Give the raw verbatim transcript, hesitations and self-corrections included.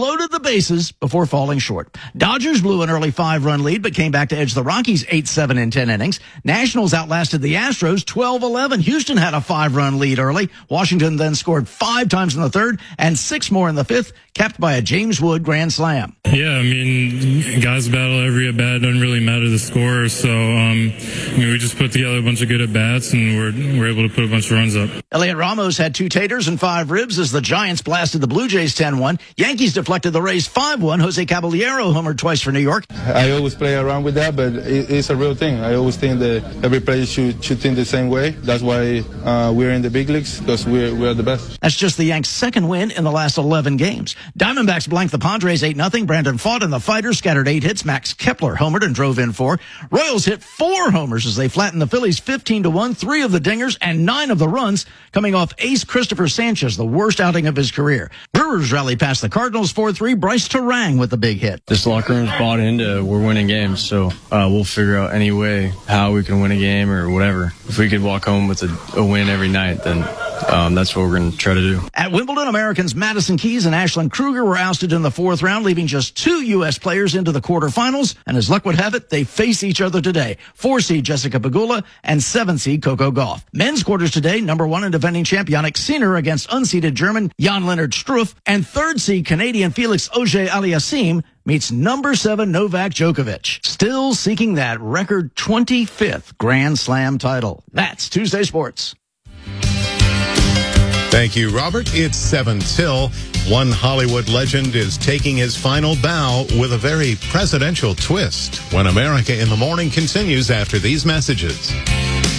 loaded the bases before falling short. Dodgers blew an early five-run lead, but came back to edge the Rockies eight seven in ten innings. Nationals outlasted the Astros twelve eleven. Houston had a five-run lead early. Washington then scored five times in the third and six more in the fifth, capped by a James Wood grand slam. Yeah, I mean, guys battle every at-bat. Doesn't really matter the score. So, um, I mean, we just put together a bunch of good at-bats, and we're, we're able to put a bunch of runs up. Elliot Ramos had two taters and five ribs as the Giants blasted the Blue Jays ten one. Yankees deflected the Rays five one. Jose Caballero homered twice for New York. I always play around with that, but it, it's a real thing. I always think that every player should, should think the same way. That's why uh, we're in the big leagues, because we're, we're the best. That's just the Yanks' second win in the last eleven games. Diamondbacks blanked the Padres eight nothing. Brandon Pfaadt and the Fighters scattered eight hits. Max Kepler homered and drove in four. Royals hit four homers as they flattened the Phillies fifteen to one. Three of the dingers and nine of the runs coming off ace Christopher Sanchez, the worst outing of his career. Brewers rallied past the Cardinals four three. Bryce Terang with the big hit. This locker room's bought into we're winning games, so uh, we'll figure out any way how we can win a game or whatever. If we could walk home with a, a win every night, then um, that's what we're going to try to do. At Wimbledon, Americans Madison Keys and Ashlyn Kruger were ousted in the fourth round, leaving just two U S players into the quarterfinals. And as luck would have it, they face each other today. Four seed Jessica Pegula and seven seed Coco Gauff. Men's quarters today, number one and defending champ Yannick Sinner against unseeded German Jan-Lennard Struff, and third seed Canadian Felix Auger-Aliassime meets number seven Novak Djokovic, still seeking that record twenty-fifth Grand Slam title. That's Tuesday Sports. Thank you, Robert. It's seven till. One Hollywood legend is taking his final bow with a very presidential twist. When America in the Morning continues after these messages.